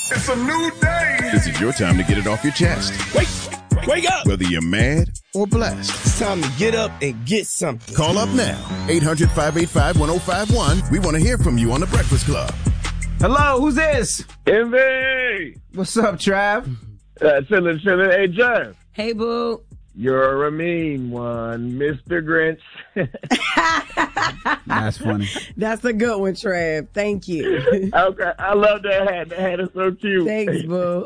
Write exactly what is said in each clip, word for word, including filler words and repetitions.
It's a new day. This is your time to get it off your chest. Wake, wake up. Whether you're mad or blessed. It's time to get up and get something. Call up now. eight hundred, five eight five, one oh five one. We want to hear from you on The Breakfast Club. Hello, who's this? Envy. What's up, Trav? Uh, chillin', chillin'. Hey, Jeff. Hey, boo. You're a mean one, Mister Grinch. That's funny. That's a good one, Trav. Thank you. Okay, I love that hat. That hat is so cute. Thanks, boo.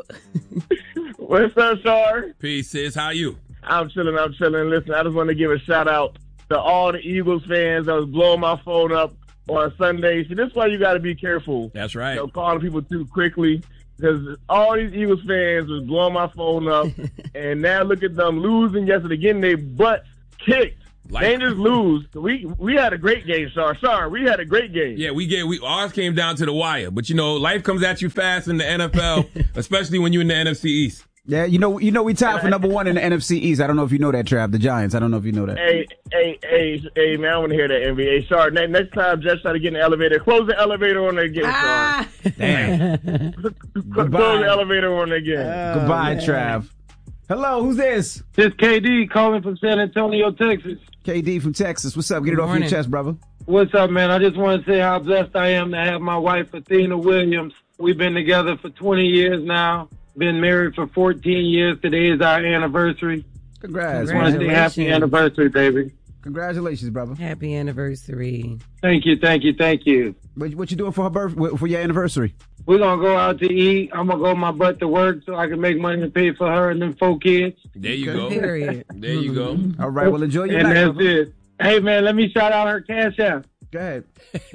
What's up, Shar? Peace, sis. How you? I'm chilling, I'm chilling. Listen, I just want to give a shout out to all the Eagles fans that was blowing my phone up on Sunday. See, this is why you got to be careful. That's right. You know, calling people too quickly. Because all these Eagles fans was blowing my phone up, and now look at them losing yesterday, getting their butts kicked. Like, they didn't just lose. We we had a great game, Shar. Shar, we had a great game. Yeah, we get we ours came down to the wire. But you know, life comes at you fast in the N F L, especially when you're in the N F C East. Yeah, you know, you know, we tied for number one in the N F C East. I don't know if you know that, Trav. The Giants. I don't know if you know that. Hey, hey, hey, hey, man, I want to hear that, N B A. Hey, Shar, next, next time, just try to get in the elevator. Close the elevator on again, Ah. Shar. Damn. Close the elevator on again. Oh, Goodbye, man. Trav. Hello, who's this? It's K D calling from San Antonio, Texas. K D from Texas. What's up? Get it Good off morning. your chest, brother. What's up, man? I just want to say how blessed I am to have my wife, Athena Williams. We've been together for twenty years now. Been married for fourteen years. Today is our anniversary. Congrats. I want to say happy anniversary, baby. Congratulations, brother. Happy anniversary. Thank you, thank you, thank you. What, what you doing for her birth for your anniversary? We're going to go out to eat. I'm going to go my butt to work so I can make money to pay for her and them four kids. There you Okay. go. Period. There you go. All right. Well, enjoy your And night, that's brother. it. Hey, man, let me shout out her cash app. Go ahead.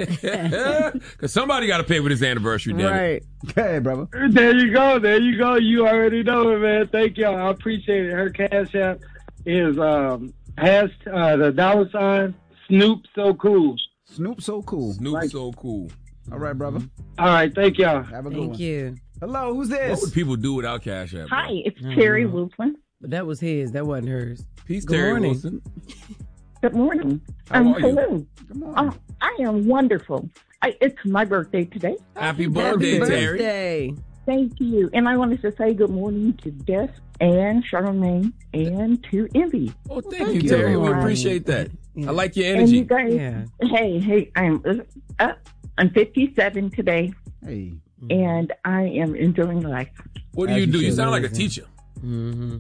Because somebody got to pay for this anniversary, damn it. Right. Go ahead, brother. There you go. There you go. You already know it, man. Thank y'all. I appreciate it. Her cash app is um, has uh, the dollar sign Snoop So Cool. Snoop so cool. Snoop Like- so cool. All right, brother. All right. Thank y'all. Have a good Thank one. you. Hello, who's What this? would people do without Cash App? bro? Hi, it's Mhm. Terry Wilson. But that was his. That wasn't hers. Peace, Good Terry morning. Wilson. Good morning. How um, are you? hello. Good morning. Uh, I am wonderful. I, it's my birthday today. Happy birthday, Happy Terry. birthday. Thank you. And I wanted to say good morning to Des and Charlamagne and to Envy. Oh, thank, Thank you, you. Terry. We Right. appreciate that. Yeah. I like your And you energy. guys, Yeah. hey, hey, I'm uh, I'm fifty-seven today, Hey. and I am enjoying life. What do As you you do? You should. sound like a teacher. Mm-hmm.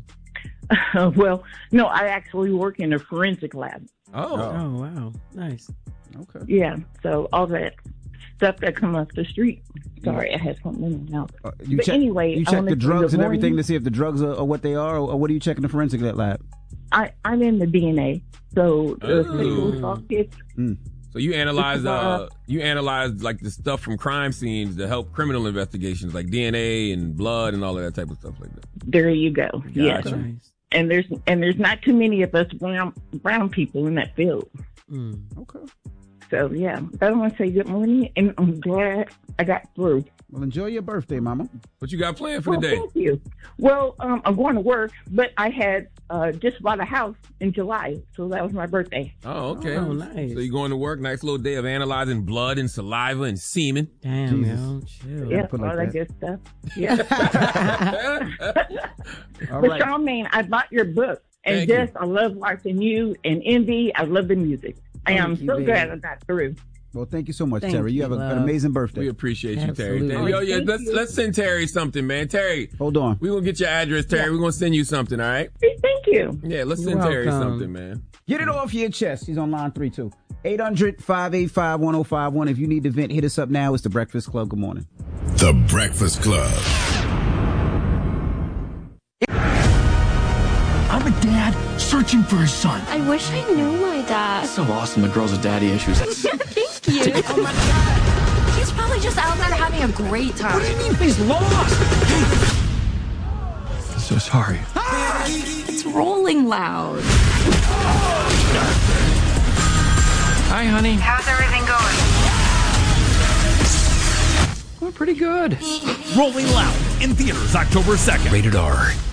Well, no, I actually work in a forensic lab. Oh. Oh, wow. Nice. Okay. Yeah, so all that stuff that comes off the street. Sorry, I had something in my mouth. Uh, you But check, anyway, you I check wanna the say drugs good and everything morning. to see if the drugs are, are what they are, or what are you checking the forensic lab? I, I'm in the D N A, so the Oh. sexual assault kits. So you analyze, It's, uh, uh, you analyze like the stuff from crime scenes to help criminal investigations, like D N A and blood and all of that type of stuff like that. There you go. Yes, Gotcha. Nice. and there's and there's not too many of us brown brown people in that field. Mm. Okay. So yeah, I want to say good morning, and I'm glad I got through. Well, enjoy your birthday, mama. What you got planned for Well, the day? thank you. Well, um, I'm going to work, but I had uh, just bought a house in July, so that was my birthday. Oh, okay. Oh, nice. So you going to work? Nice little day of analyzing blood and saliva and semen. Damn, Jesus. yo. Chill. Yeah, put all like that good stuff. Yeah. All But right. Charlamagne, I bought your book, and Thank just I love watching you and Envy. I love the music. I am Thank you, so baby. glad I got through. Well, thank you so much, Thank Terry. You you, have a, an love. amazing birthday. We appreciate you, Terry. Absolutely. Thank- Yo, yeah, Thank let's you. let's send Terry something, man. Terry, Hold on. we gonna get your address, Terry. We're gonna send you something, all right? Hey, thank you. Yeah, let's You're send Terry welcome. something, man. Get it off your chest. He's on line three, two. eight hundred, five eight five, one oh five one. If you need to vent, hit us up now. It's The Breakfast Club. Good morning. The Breakfast Club. I'm a dad searching for his son. I wish I knew my dad. So awesome, the girls with daddy issues. Thank you. Oh my God. He's probably just out there having a great time. What do you mean he's lost? I'm so sorry. It's rolling loud. Hi, honey. How's everything going? Well, pretty good. Rolling Loud in theaters October second. Rated R.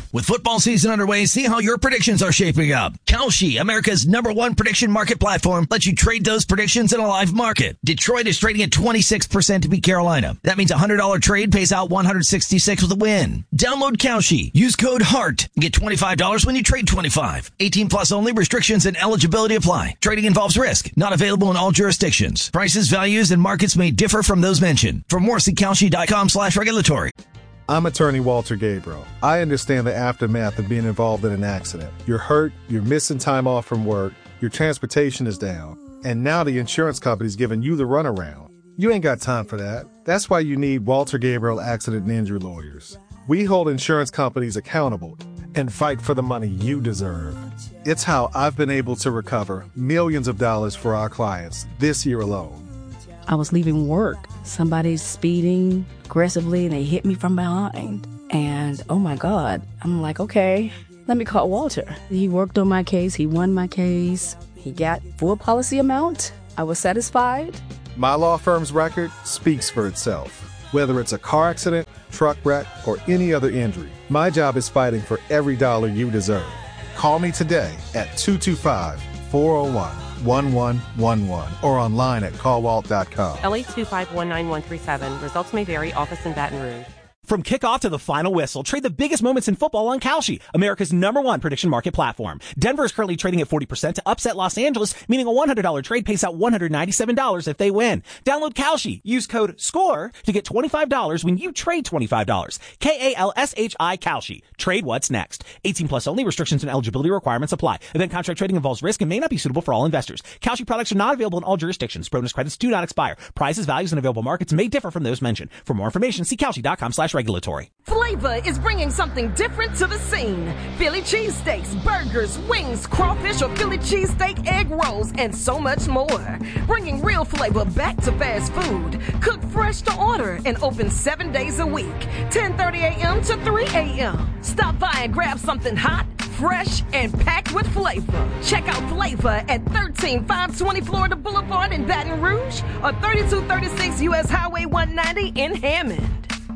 With football season underway, see how your predictions are shaping up. Kalshi, America's number one prediction market platform, lets you trade those predictions in a live market. Detroit is trading at twenty-six percent to beat Carolina. That means a one hundred dollars trade pays out one hundred sixty-six with a win. Download Kalshi. Use code HEART and get twenty-five dollars when you trade twenty-five. eighteen plus only. Restrictions and eligibility apply. Trading involves risk. Not available in all jurisdictions. Prices, values, and markets may differ from those mentioned. For more, see Kalshi.com slash regulatory. I'm attorney Walter Gabriel. I understand the aftermath of being involved in an accident. You're hurt, you're missing time off from work, your transportation is down, and now the insurance company's giving you the runaround. You ain't got time for that. That's why you need Walter Gabriel Accident and Injury Lawyers. We hold insurance companies accountable and fight for the money you deserve. It's how I've been able to recover millions of dollars for our clients this year alone. I was leaving work. Somebody's speeding aggressively and they hit me from behind. And oh my God, I'm like, okay, let me call Walter. He worked on my case. He won my case. He got full policy amount. I was satisfied. My law firm's record speaks for itself. Whether it's a car accident, truck wreck, or any other injury, my job is fighting for every dollar you deserve. Call me today at two two five, four oh one, one one one one or online at call walt dot com. L eight two five one nine one three seven. Results may vary. Office in Baton Rouge. From kickoff to the final whistle, trade the biggest moments in football on Kalshi, America's number one prediction market platform. Denver is currently trading at forty percent to upset Los Angeles, meaning a one hundred dollars trade pays out one hundred ninety-seven dollars if they win. Download Kalshi. Use code SCORE to get twenty-five dollars when you trade twenty-five dollars. K A L S H I Kalshi. Trade what's next. eighteen plus only. Restrictions and eligibility requirements apply. Event contract trading involves risk and may not be suitable for all investors. Kalshi products are not available in all jurisdictions. Bonus credits do not expire. Prices, values, and available markets may differ from those mentioned. For more information, see Kalshi.com slash regulatory. Flavor is bringing something different to the scene. Philly cheesesteaks, burgers, wings, crawfish or Philly cheesesteak egg rolls, and so much more. Bringing real flavor back to fast food. Cook fresh to order and open seven days a week. ten thirty a.m. to three a.m. Stop by and grab something hot, fresh, and packed with flavor. Check out Flavor at thirteen five twenty Florida Boulevard in Baton Rouge or thirty-two thirty-six U S Highway one ninety in Hammond.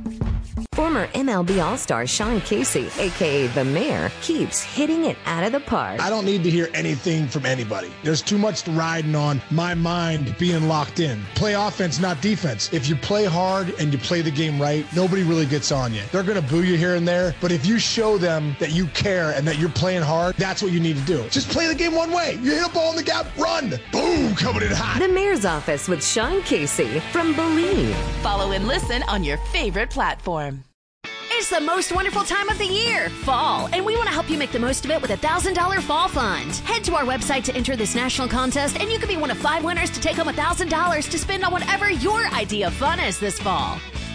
Former M L B All-Star Sean Casey, a k a. The Mayor, keeps hitting it out of the park. I don't need to hear anything from anybody. There's too much riding on my mind being locked in. Play offense, not defense. If you play hard and you play the game right, nobody really gets on you. They're going to boo you here and there, but if you show them that you care and that you're playing hard, that's what you need to do. Just play the game one way. You hit a ball in the gap, run. Boom, coming in hot. The Mayor's Office with Sean Casey from Believe. Follow and listen on your favorite platform. It's the most wonderful time of the year, fall, and we want to help you make the most of it with a one thousand dollars Fall Fund. Head to our website to enter this national contest, and you could be one of five winners to take home one thousand dollars to spend on whatever your idea of fun is this fall.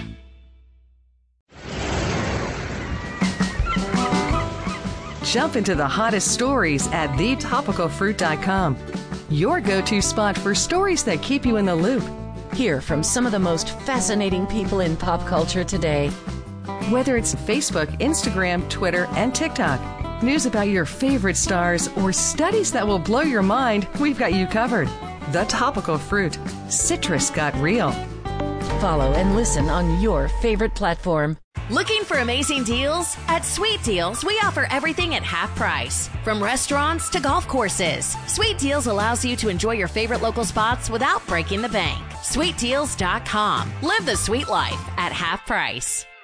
Jump into the hottest stories at the topical fruit dot com. Your go-to spot for stories that keep you in the loop. Hear from some of the most fascinating people in pop culture today. Whether it's Facebook, Instagram, Twitter, and TikTok, news about your favorite stars, or studies that will blow your mind, we've got you covered. The Topical Fruit. Citrus got real. Follow and listen on your favorite platform. Looking for amazing deals? At Sweet Deals, we offer everything at half price. From restaurants to golf courses, Sweet Deals allows you to enjoy your favorite local spots without breaking the bank. sweet deals dot com. Live the sweet life at half price.